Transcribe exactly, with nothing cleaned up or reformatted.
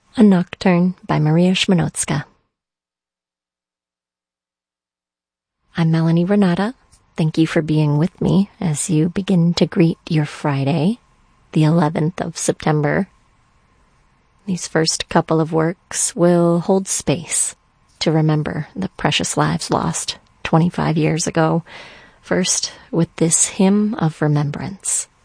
A Nocturne by Maria Szmanowska. I'm Melanie Renata. Thank you for being with me as you begin to greet your Friday, the eleventh of September. These first couple of works will hold space to remember the precious lives lost twenty-five years ago. First, with this hymn of remembrance